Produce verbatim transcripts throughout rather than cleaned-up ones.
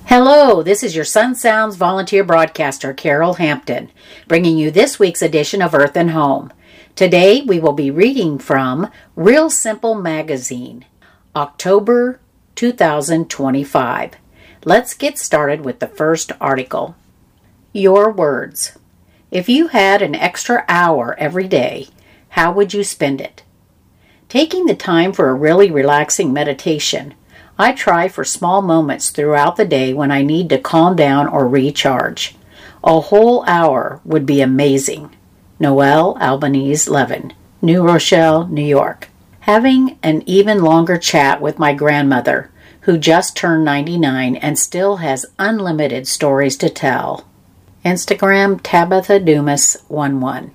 Hello, this is your Sun Sounds volunteer broadcaster, Carol Hampton, bringing you this week's edition of Earth and Home. Today we will be reading from Real Simple Magazine, October two thousand twenty-five. Let's get started with the first article. Your words. If you had an extra hour every day, how would you spend it? Taking the time for a really relaxing meditation, I try for small moments throughout the day when I need to calm down or recharge. A whole hour would be amazing. Noelle Albanese Levin, New Rochelle, New York. Having an even longer chat with my grandmother, who just turned ninety-nine and still has unlimited stories to tell. Instagram Tabitha Dumas eleven.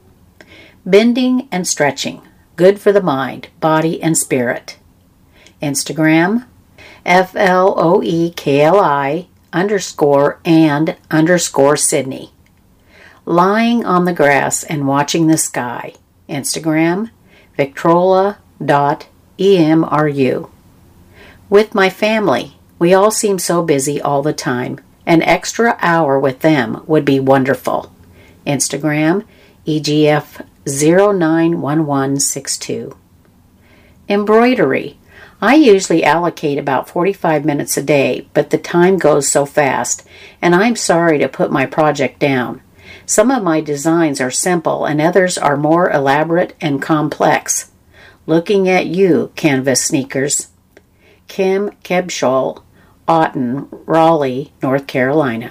Bending and stretching. Good for the mind, body, and spirit. Instagram F L O E K L I underscore and underscore Sydney. Lying on the grass and watching the sky. Instagram Victrola dot E M R U. With my family, we all seem so busy all the time. An extra hour with them would be wonderful. Instagram E G F zero nine one one six two. Embroidery. I usually allocate about forty-five minutes a day, but the time goes so fast, and I'm sorry to put my project down. Some of my designs are simple, and others are more elaborate and complex. Looking at you, Canvas Sneakers. Kim Kebshol, Auten, Raleigh, North Carolina.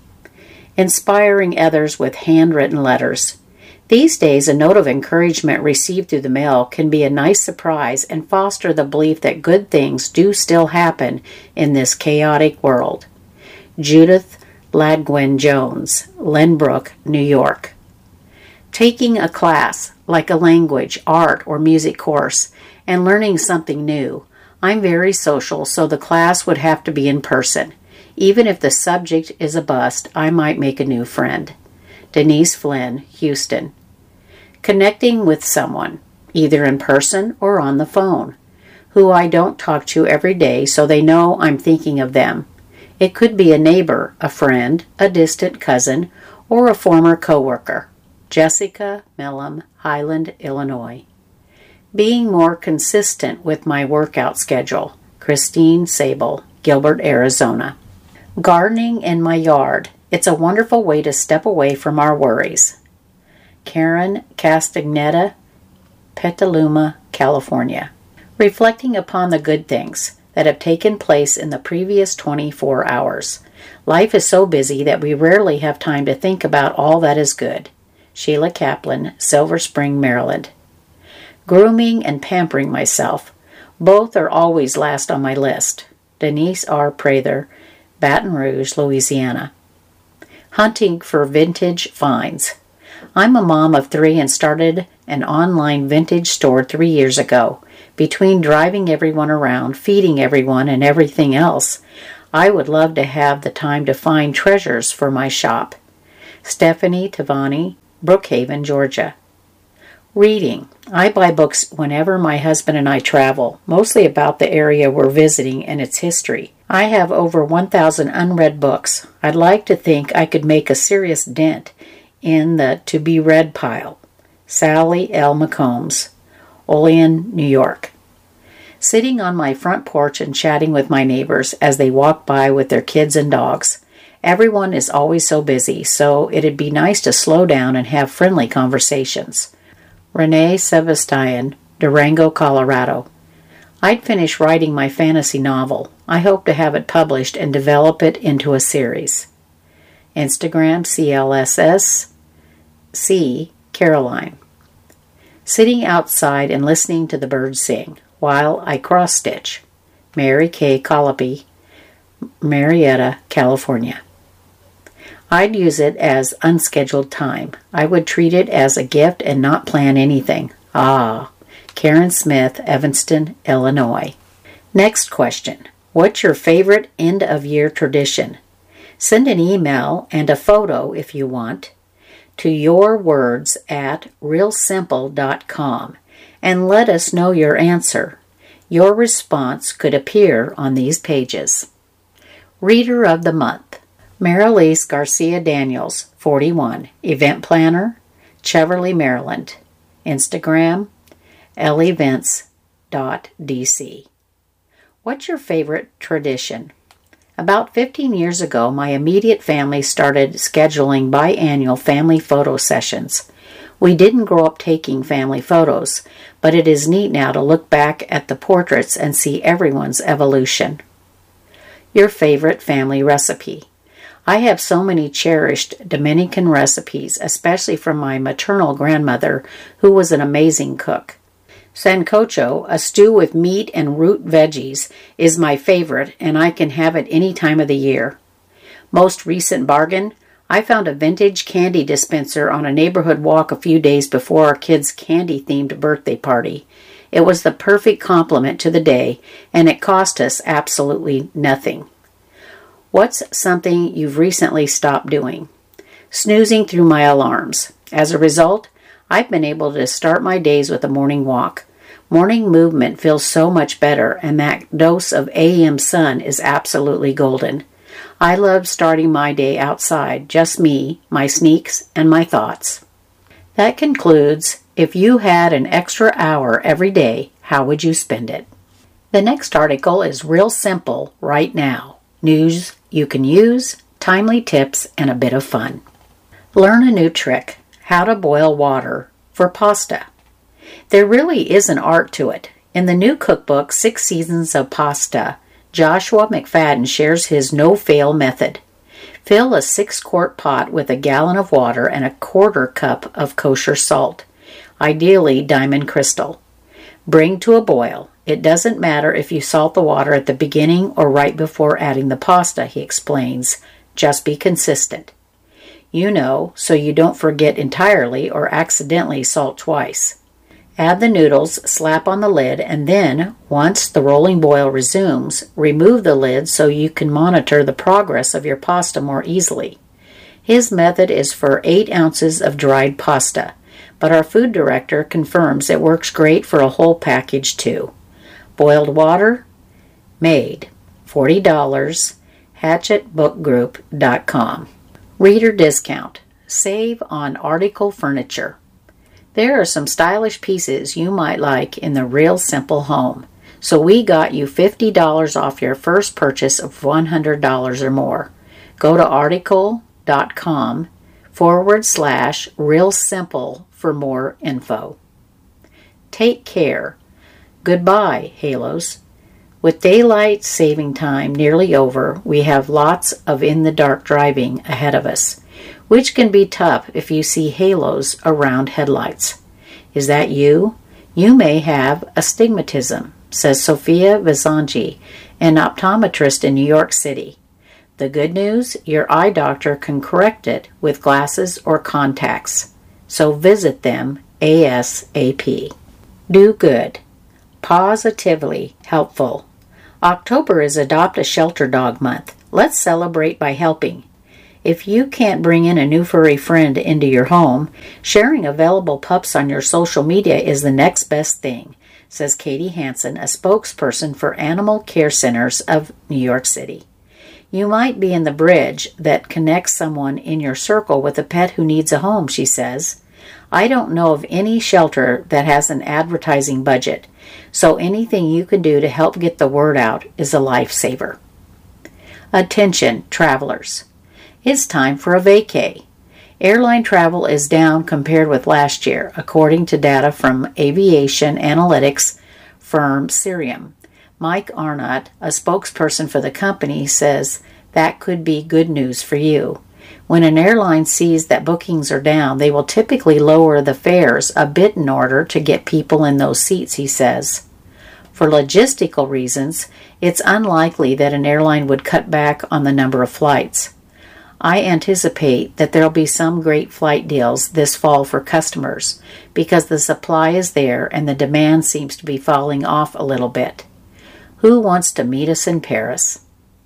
Inspiring others with handwritten letters. These days, a note of encouragement received through the mail can be a nice surprise and foster the belief that good things do still happen in this chaotic world. Judith Ladgwin Jones, Lynbrook, New York. Taking a class, like a language, art, or music course, and learning something new. I'm very social, so the class would have to be in person. Even if the subject is a bust, I might make a new friend. Denise Flynn, Houston. Connecting with someone, either in person or on the phone, who I don't talk to every day so they know I'm thinking of them. It could be a neighbor, a friend, a distant cousin, or a former coworker. Jessica Mellum, Highland, Illinois. Being more consistent with my workout schedule. Christine Sable, Gilbert, Arizona. Gardening in my yard. It's a wonderful way to step away from our worries. Karen Castagnetta, Petaluma, California. Reflecting upon the good things that have taken place in the previous twenty-four hours. Life is so busy that we rarely have time to think about all that is good. Sheila Kaplan, Silver Spring, Maryland. Grooming and pampering myself. Both are always last on my list. Denise R. Prather, Baton Rouge, Louisiana. Hunting for vintage finds. I'm a mom of three and started an online vintage store three years ago. Between driving everyone around, feeding everyone, and everything else, I would love to have the time to find treasures for my shop. Stephanie Tavani, Brookhaven, Georgia. Reading. I buy books whenever my husband and I travel, mostly about the area we're visiting and its history. I have over one thousand unread books. I'd like to think I could make a serious dent in the to-be-read pile. Sally L. McCombs, Olean, New York. Sitting on my front porch and chatting with my neighbors as they walk by with their kids and dogs. Everyone is always so busy, so it'd be nice to slow down and have friendly conversations. Renee Sebastian, Durango, Colorado. I'd finish writing my fantasy novel. I hope to have it published and develop it into a series. Instagram C L S S C Caroline. Sitting outside and listening to the birds sing while I cross-stitch. Mary Kay Colopy, Marietta, California. I'd use it as unscheduled time. I would treat it as a gift and not plan anything. Ah, Karen Smith, Evanston, Illinois. Next question. What's your favorite end-of-year tradition? Send an email and a photo, if you want, to yourwords at real simple dot com and let us know your answer. Your response could appear on these pages. Reader of the Month, Marilise Garcia Daniels, forty-one, event planner, Cheverly, Maryland. Instagram, elevents dot d c. What's your favorite tradition? About fifteen years ago, my immediate family started scheduling biannual family photo sessions. We didn't grow up taking family photos, but it is neat now to look back at the portraits and see everyone's evolution. Your favorite family recipe? I have so many cherished Dominican recipes, especially from my maternal grandmother, who was an amazing cook. Sancocho, a stew with meat and root veggies, is my favorite, and I can have it any time of the year. Most recent bargain? I found a vintage candy dispenser on a neighborhood walk a few days before our kids' candy-themed birthday party. It was the perfect complement to the day, and it cost us absolutely nothing. What's something you've recently stopped doing? Snoozing through my alarms. As a result, I've been able to start my days with a morning walk. Morning movement feels so much better, and that dose of A M sun is absolutely golden. I love starting my day outside, just me, my sneaks, and my thoughts. That concludes, if you had an extra hour every day, how would you spend it? The next article is real simple right now. News you can use, timely tips, and a bit of fun. Learn a new trick, how to boil water for pasta. There really is an art to it. In the new cookbook, Six Seasons of Pasta, Joshua McFadden shares his no-fail method. Fill a six-quart pot with a gallon of water and a quarter cup of kosher salt, ideally diamond crystal. Bring to a boil. It doesn't matter if you salt the water at the beginning or right before adding the pasta, he explains. Just be consistent. You know, so you don't forget entirely or accidentally salt twice. Add the noodles, slap on the lid, and then, once the rolling boil resumes, remove the lid so you can monitor the progress of your pasta more easily. His method is for eight ounces of dried pasta, but our food director confirms it works great for a whole package too. Boiled water? Made. forty dollars. hatchet book group dot com. Reader discount. Save on article furniture. There are some stylish pieces you might like in the Real Simple home, so we got you fifty dollars off your first purchase of one hundred dollars or more. Go to article.com forward slash real simple for more info. Take care. Goodbye, Halos. With daylight saving time nearly over, we have lots of in-the-dark driving ahead of us, which can be tough if you see halos around headlights. Is that you? You may have astigmatism, says Sophia Vizanji, an optometrist in New York City. The good news, your eye doctor can correct it with glasses or contacts. So visit them ASAP. Do good. Positively helpful. October is Adopt a Shelter Dog Month. Let's celebrate by helping. If you can't bring in a new furry friend into your home, sharing available pups on your social media is the next best thing, says Katie Hansen, a spokesperson for Animal Care Centers of New York City. You might be in the bridge that connects someone in your circle with a pet who needs a home, she says. I don't know of any shelter that has an advertising budget, so anything you can do to help get the word out is a lifesaver. Attention, travelers. It's time for a vacay. Airline travel is down compared with last year, according to data from aviation analytics firm Cirium. Mike Arnott, a spokesperson for the company, says that could be good news for you. When an airline sees that bookings are down, they will typically lower the fares a bit in order to get people in those seats, he says. For logistical reasons, it's unlikely that an airline would cut back on the number of flights. I anticipate that there will be some great flight deals this fall for customers because the supply is there and the demand seems to be falling off a little bit. Who wants to meet us in Paris?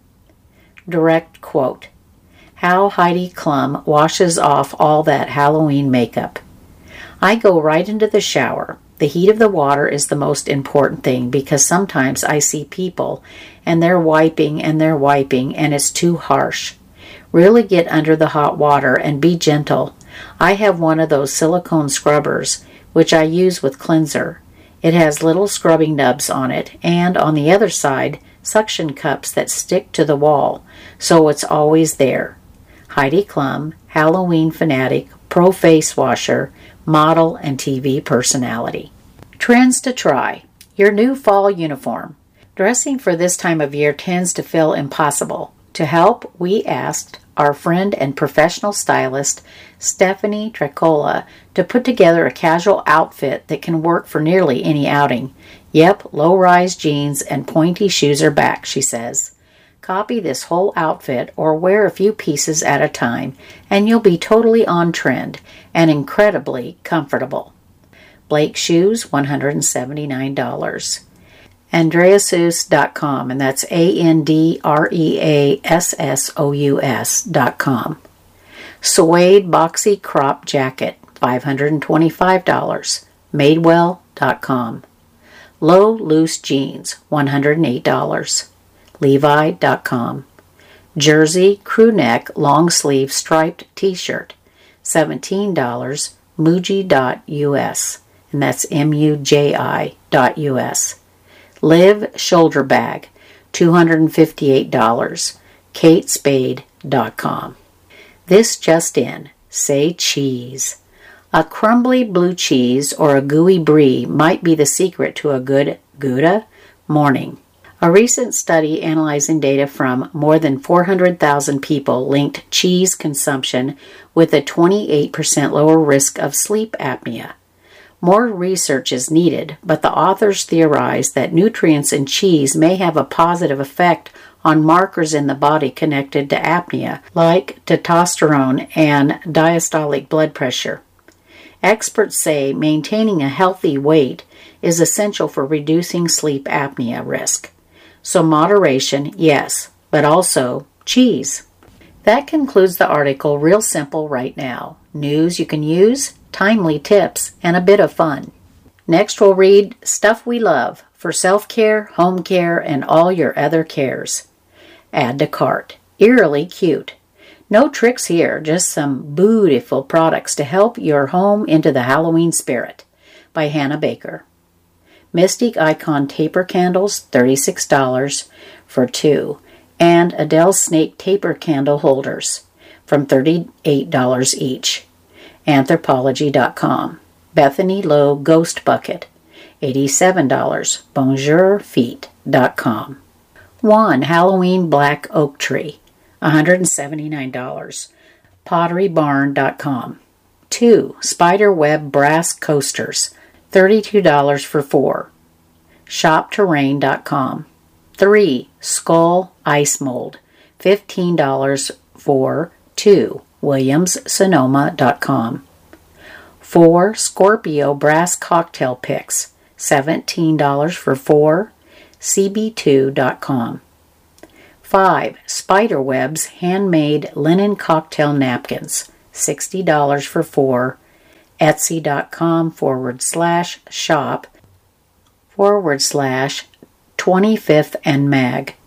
Direct quote. How Heidi Klum washes off all that Halloween makeup. I go right into the shower. The heat of the water is the most important thing because sometimes I see people and they're wiping and they're wiping and it's too harsh. Really get under the hot water and be gentle. I have one of those silicone scrubbers, which I use with cleanser. It has little scrubbing nubs on it and on the other side, suction cups that stick to the wall, so it's always there. Heidi Klum, Halloween fanatic, pro face washer, model, and T V personality. Trends to try. Your new fall uniform. Dressing for this time of year tends to feel impossible. To help, we asked our friend and professional stylist, Stephanie Trecola, to put together a casual outfit that can work for nearly any outing. Yep, low-rise jeans and pointy shoes are back, she says. Copy this whole outfit or wear a few pieces at a time, and you'll be totally on trend and incredibly comfortable. Blake Shoes, one hundred seventy-nine dollars. Andreasous dot com, and that's A N D R E A S S O U S dot com. Suede Boxy Crop Jacket, five hundred twenty-five dollars. Madewell dot com. Low Loose Jeans, one hundred eight dollars. Levi dot com. Jersey Crew Neck Long Sleeve Striped T-Shirt, seventeen dollars. Muji dot U S, and that's M U J I dot U S. Live Shoulder Bag, two hundred fifty-eight dollars. Kate Spade dot com. This just in. Say cheese. A crumbly blue cheese or a gooey brie might be the secret to a good Gouda morning. A recent study analyzing data from more than four hundred thousand people linked cheese consumption with a twenty-eight percent lower risk of sleep apnea. More research is needed, but the authors theorize that nutrients in cheese may have a positive effect on markers in the body connected to apnea, like testosterone and diastolic blood pressure. Experts say maintaining a healthy weight is essential for reducing sleep apnea risk. So moderation, yes, but also cheese. That concludes the article Real Simple Right Now. News you can use, timely tips, and a bit of fun. Next we'll read Stuff We Love for self-care, home care, and all your other cares. Add to cart. Eerily cute. No tricks here, just some beautiful products to help your home into the Halloween spirit. By Hannah Baker. Mystic Icon Taper Candles, thirty-six dollars for two. And Adele Snake Taper Candle Holders from thirty-eight dollars each. Anthropology dot com. Bethany Lowe Ghost Bucket, eighty-seven dollars. bonjour feet dot com. One Halloween Black Oak Tree, one hundred seventy-nine dollars. pottery barn dot com. Two Spiderweb Brass Coasters, thirty-two dollars for four. shop terrain dot com. Three Skull Ice Mold, fifteen dollars for two. williams sonoma dot com. Four Scorpio Brass Cocktail Picks, seventeen dollars for four. c b two dot com. Five Spiderweb's Handmade Linen Cocktail Napkins, sixty dollars for four. etsy.com forward slash shop forward slash twenty-fifth and mag.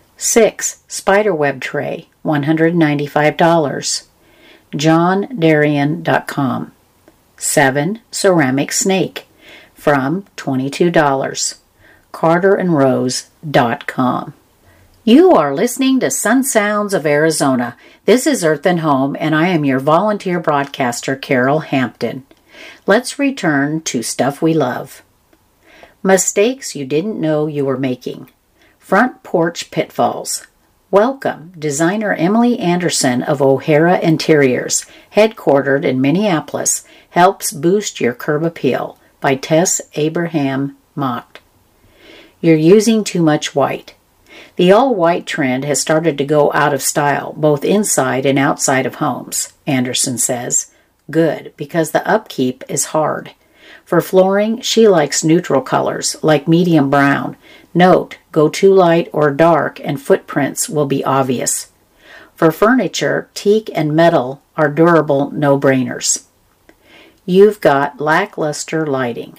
Six Spiderweb Tray, one hundred ninety-five dollars. john darian dot com. Seven Ceramic Snake, from twenty-two dollars. carter and rose dot com. You are listening to Sun Sounds of Arizona. This is Earth and Home, and I am your volunteer broadcaster, Carol Hampton. Let's return to Stuff We Love. Mistakes you didn't know you were making. Front porch pitfalls. Welcome, designer Emily Anderson of O'Hara Interiors, headquartered in Minneapolis, helps boost your curb appeal, by Tess Abraham Mocked. You're using too much white. The all-white trend has started to go out of style, both inside and outside of homes, Anderson says. Good, because the upkeep is hard. For flooring, she likes neutral colors, like medium brown. Note, go too light or dark and footprints will be obvious. For furniture, teak and metal are durable no-brainers. You've got lackluster lighting.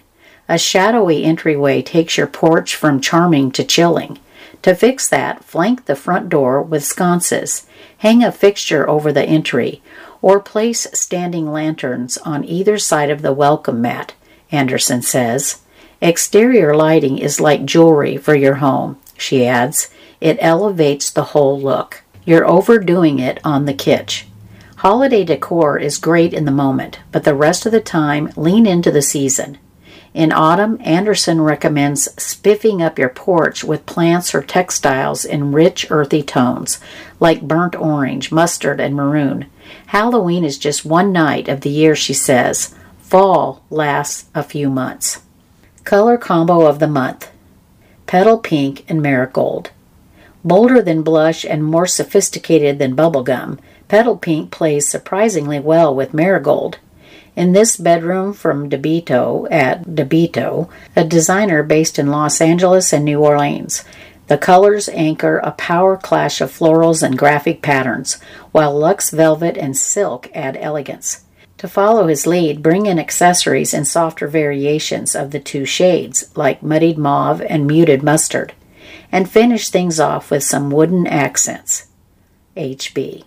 A shadowy entryway takes your porch from charming to chilling. To fix that, flank the front door with sconces, hang a fixture over the entry, or place standing lanterns on either side of the welcome mat, Anderson says. Exterior lighting is like jewelry for your home, she adds. It elevates the whole look. You're overdoing it on the kitsch. Holiday decor is great in the moment, but the rest of the time, lean into the season. In autumn, Anderson recommends spiffing up your porch with plants or textiles in rich, earthy tones, like burnt orange, mustard, and maroon. Halloween is just one night of the year, she says. Fall lasts a few months. Color combo of the month: Petal Pink and Marigold. Bolder than blush and more sophisticated than bubblegum, Petal Pink plays surprisingly well with Marigold. In this bedroom from DeBito at DeBito, a designer based in Los Angeles and New Orleans, the colors anchor a power clash of florals and graphic patterns, while luxe velvet and silk add elegance. To follow his lead, bring in accessories in softer variations of the two shades, like muddied mauve and muted mustard, and finish things off with some wooden accents. H B.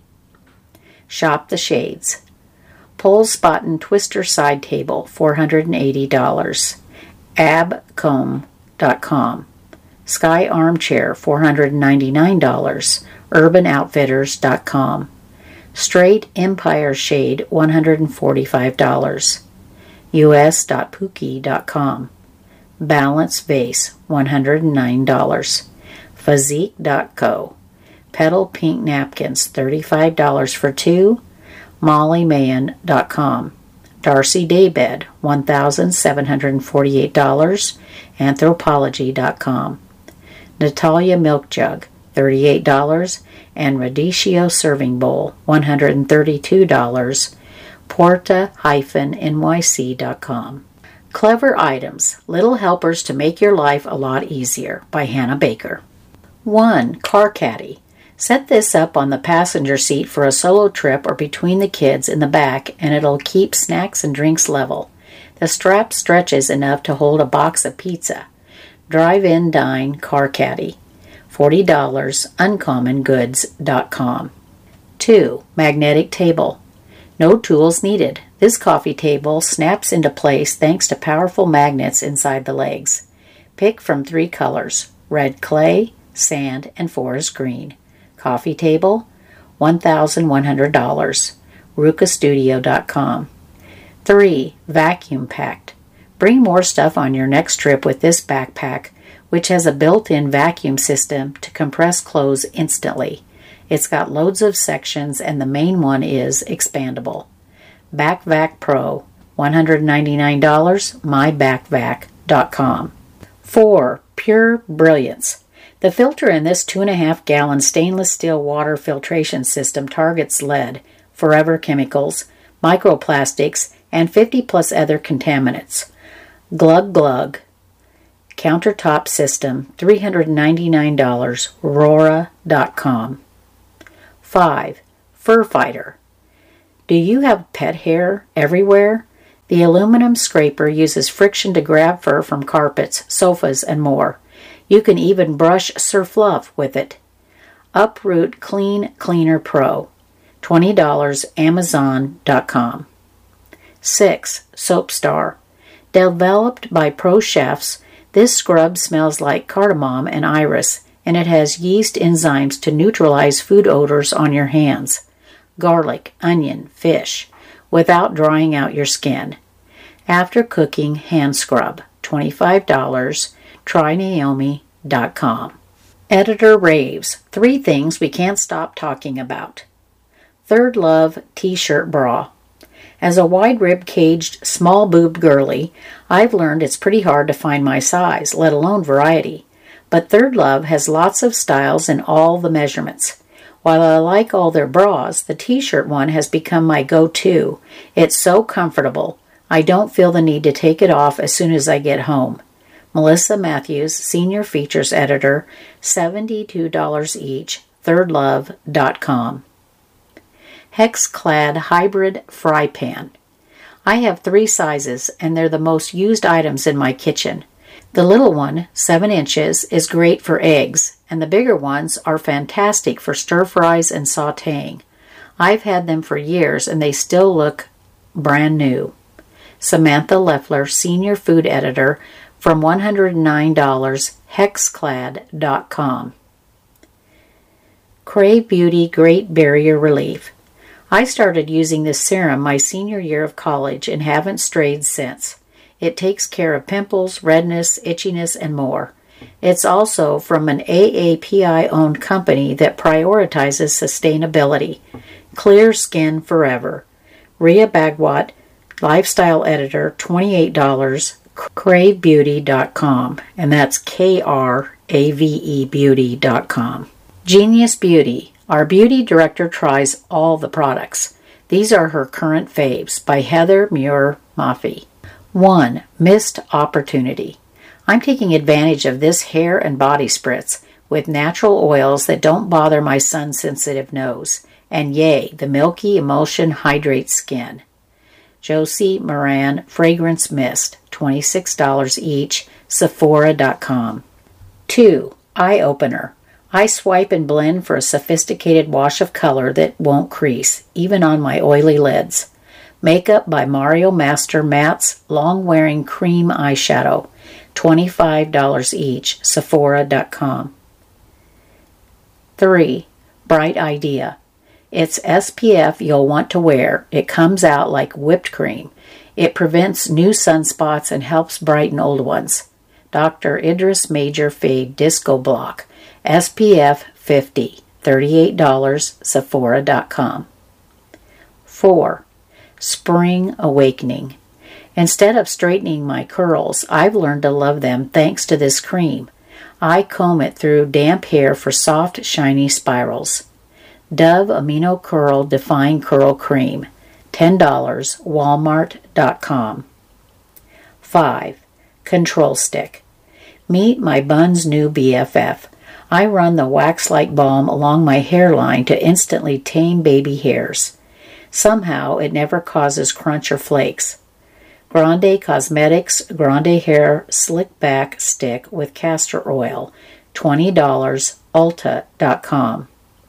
Shop the shades. Pole Spaten Twister Side Table, four hundred eighty dollars. abcomb dot com. Sky Armchair, four hundred ninety-nine dollars. urban outfitters dot com. Straight Empire Shade, one hundred forty-five dollars. U S dot pookie dot com. Balance Vase, one hundred nine dollars. Physique dot co. Petal Pink Napkins, thirty-five dollars for two. molly mahan dot com. Darcy Daybed, one thousand seven hundred forty-eight dollars. anthropology dot com. Natalia Milk Jug, thirty-eight dollars. and Radicchio Serving Bowl, one hundred thirty-two dollars. porta N Y C dot com. Clever Items, Little Helpers to Make Your Life a Lot Easier, by Hannah Baker. one. Car Caddy. Set this up on the passenger seat for a solo trip or between the kids in the back, and it'll keep snacks and drinks level. The strap stretches enough to hold a box of pizza. Drive-in Dine Car Caddy, forty dollars. uncommon goods dot com. two. Magnetic Table. No tools needed. This coffee table snaps into place thanks to powerful magnets inside the legs. Pick from three colors: red clay, sand, and forest green. Coffee table, one thousand one hundred dollars. ruka studio dot com. three. Vacuum Packed. Bring more stuff on your next trip with this backpack, which has a built-in vacuum system to compress clothes instantly. It's got loads of sections, and the main one is expandable. BackVac Pro, one hundred ninety-nine dollars. my back vac dot com. four. Pure Brilliance. The filter in this two and a half gallon stainless steel water filtration system targets lead, forever chemicals, microplastics, and fifty plus other contaminants. Glug Glug. Countertop System, three hundred ninety-nine dollars. rora dot com. five. Fur Fighter. Do you have pet hair everywhere? The aluminum scraper uses friction to grab fur from carpets, sofas, and more. You can even brush Surfluff with it. Uproot Clean Cleaner Pro, twenty dollars. amazon dot com. six. Soapstar. Developed by pro chefs, this scrub smells like cardamom and iris, and it has yeast enzymes to neutralize food odors on your hands. Garlic, onion, fish, without drying out your skin. After cooking hand scrub, twenty-five dollars. try naomi dot com. Editor raves, three things we can't stop talking about. Third Love T-shirt bra. As a wide-rib caged, small-boobed girly, I've learned it's pretty hard to find my size, let alone variety. But Third Love has lots of styles in all the measurements. While I like all their bras, the T-shirt one has become my go-to. It's so comfortable. I don't feel the need to take it off as soon as I get home. Melissa Matthews, Senior Features Editor, seventy-two dollars each, third love dot com. Hex-clad hybrid fry pan. I have three sizes, and they're the most used items in my kitchen. The little one, seven inches, is great for eggs, and the bigger ones are fantastic for stir-fries and sautéing. I've had them for years, and they still look brand new. Samantha Leffler, Senior Food Editor, from one hundred nine dollars, hexclad dot com. Crave Beauty Great Barrier Relief. I started using this serum my senior year of college and haven't strayed since. It takes care of pimples, redness, itchiness, and more. It's also from an A A P I-owned company that prioritizes sustainability. Clear Skin Forever. Rhea Bagwat, Lifestyle Editor, twenty-eight dollars, crave beauty dot com, and that's K R A V E beauty dot com. Genius Beauty. Our beauty director tries all the products. These are her current faves by Heather Muir Maffei. one. Missed Opportunity. I'm taking advantage of this hair and body spritz with natural oils that don't bother my sun-sensitive nose. And yay, the Milky Emulsion hydrates skin. Josie Moran Fragrance Mist, twenty-six dollars each, Sephora dot com. two. Eye Opener. I swipe and blend for a sophisticated wash of color that won't crease, even on my oily lids. Makeup by Mario Master Mattes Long-Wearing Cream Eyeshadow, twenty-five dollars each, Sephora dot com. three. Bright Idea. It's S P F you'll want to wear. It comes out like whipped cream. It prevents new sunspots and helps brighten old ones. Doctor Idris Major Fade Disco Block, S P F fifty, thirty-eight dollars, Sephora dot com. four. Spring Awakening. Instead of straightening my curls, I've learned to love them thanks to this cream. I comb it through damp hair for soft, shiny spirals. Dove Amino Curl Define Curl Cream, ten dollars, walmart dot com. five. Control Stick. Meet my bun's new B F F. I run the wax-like balm along my hairline to instantly tame baby hairs. Somehow, it never causes crunch or flakes. Grande Cosmetics Grande Hair Slick Back Stick with Castor Oil, twenty dollars, ulta dot com.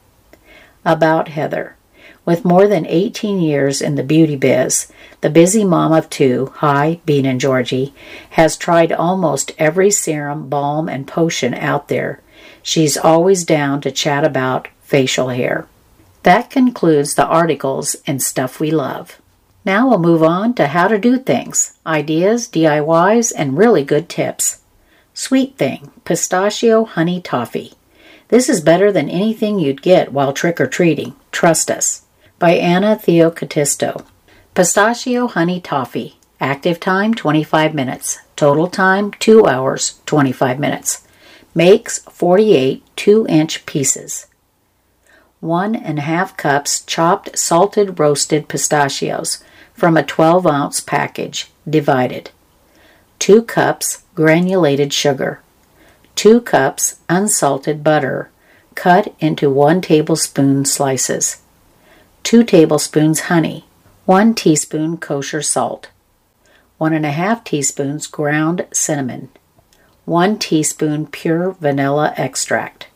About Heather. With more than eighteen years in the beauty biz, the busy mom of two, hi, Bean and Georgie, has tried almost every serum, balm, and potion out there. She's always down to chat about facial hair. That concludes the articles in Stuff We Love. Now we'll move on to how to do things, ideas, D I Ys, and really good tips. Sweet Thing, Pistachio Honey Toffee. This is better than anything you'd get while trick-or-treating. Trust us. By Anna Theocatisto. Pistachio Honey Toffee. Active time, twenty-five minutes. Total time, two hours, twenty-five minutes. Makes forty-eight two-inch pieces. One and a half cups chopped salted roasted pistachios from a twelve-ounce package, divided. Two cups granulated sugar. Two cups unsalted butter, cut into one tablespoon slices. Two tablespoons honey. One teaspoon kosher salt. One and a half teaspoons ground cinnamon. One teaspoon pure vanilla extract.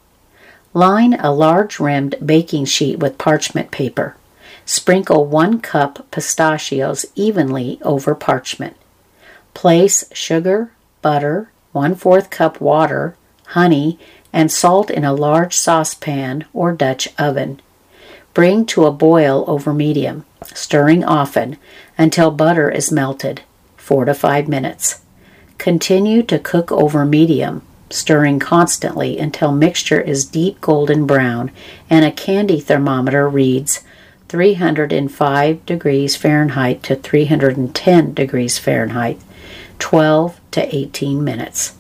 Line a large-rimmed baking sheet with parchment paper. Sprinkle one cup pistachios evenly over parchment. Place sugar, butter, one-fourth cup water, honey, and salt in a large saucepan or Dutch oven. Bring to a boil over medium, stirring often until butter is melted, four to five minutes. Continue to cook over medium, stirring constantly until mixture is deep golden brown and a candy thermometer reads three hundred five degrees Fahrenheit to three hundred ten degrees Fahrenheit, twelve to eighteen minutes.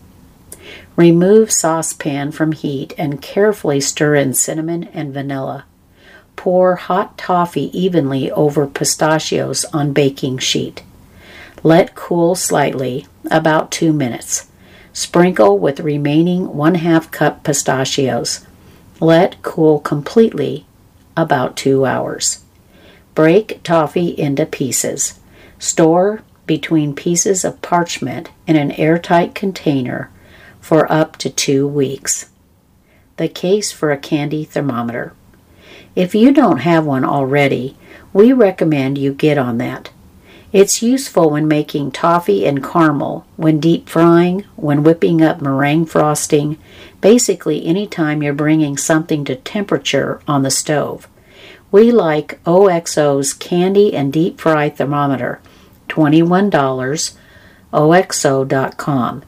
Remove saucepan from heat and carefully stir in cinnamon and vanilla. Pour hot toffee evenly over pistachios on baking sheet. Let cool slightly, about two minutes. Sprinkle with remaining one-half cup pistachios. Let cool completely, about two hours. Break toffee into pieces. Store between pieces of parchment in an airtight container for up to two weeks. The case for a candy thermometer. If you don't have one already, we recommend you get on that. It's useful when making toffee and caramel, when deep frying, when whipping up meringue frosting, basically any time you're bringing something to temperature on the stove. We like O X O's Candy and Deep Fry Thermometer, twenty-one dollars, O X O dot com.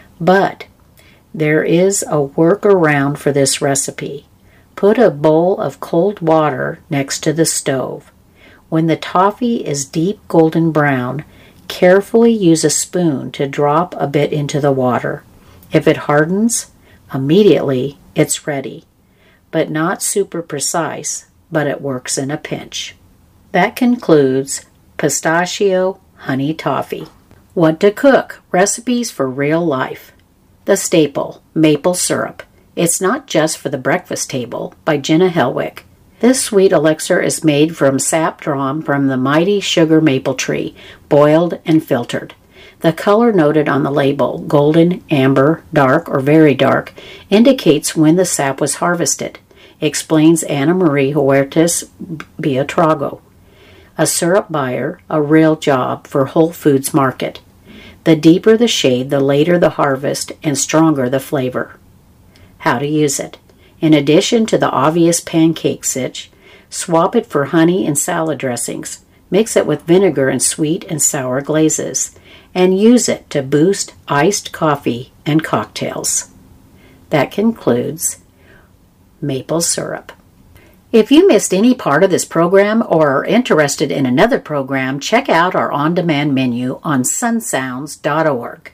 But there is a workaround for this recipe. Put a bowl of cold water next to the stove. When the toffee is deep golden brown, carefully use a spoon to drop a bit into the water. If it hardens, immediately it's ready. But not super precise, but it works in a pinch. That concludes Pistachio Honey Toffee. What to cook? Recipes for real life. The staple, maple syrup. It's Not Just for the Breakfast Table by Jenna Helwick. This sweet elixir is made from sap drawn from the mighty sugar maple tree, boiled and filtered. The color noted on the label, golden, amber, dark, or very dark, indicates when the sap was harvested, explains Anna Marie Huertas Beatrago, a syrup buyer, a real job for Whole Foods Market. The deeper the shade, the later the harvest, and stronger the flavor. How to use it. In addition to the obvious pancake sitch, swap it for honey and salad dressings. Mix it with vinegar and sweet and sour glazes, and use it to boost iced coffee and cocktails. That concludes maple syrup. If you missed any part of this program or are interested in another program, check out our on-demand menu on sun sounds dot org.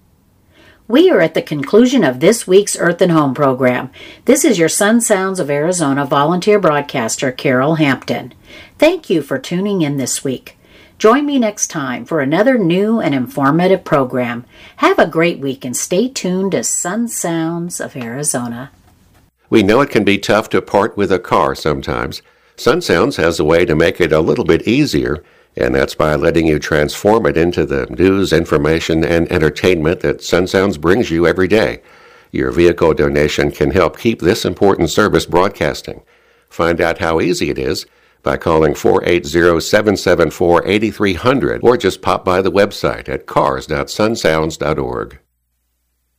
We are at the conclusion of this week's Earth and Home program. This is your Sun Sounds of Arizona volunteer broadcaster, Carol Hampton. Thank you for tuning in this week. Join me next time for another new and informative program. Have a great week and stay tuned to Sun Sounds of Arizona. We know it can be tough to part with a car sometimes. Sun Sounds has a way to make it a little bit easier, and that's by letting you transform it into the news, information, and entertainment that Sun Sounds brings you every day. Your vehicle donation can help keep this important service broadcasting. Find out how easy it is by calling four eight zero, seven seven four, eight three zero zero or just pop by the website at cars dot sun sounds dot org.